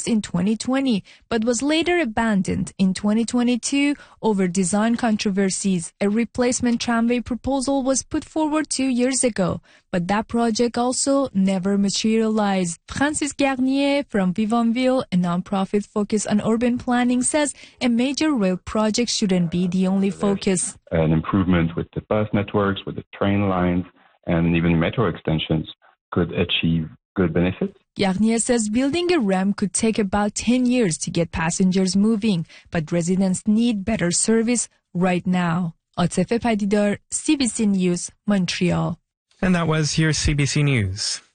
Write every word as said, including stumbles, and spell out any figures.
proposed in twenty twenty, but was later abandoned in twenty twenty-two over design controversies. A replacement tramway proposal was put forward two years ago, but that project also never materialized. Francis Garnier from Vivonville, a nonprofit focused on urban planning, says a major rail project shouldn't be the only focus. An improvement with the bus networks, with the train lines, and even metro extensions could achieve good benefits. Garnier says building a ramp could take about ten years to get passengers moving, but residents need better service right now. Atefe Padidar, C B C News, Montreal. And that was your C B C News.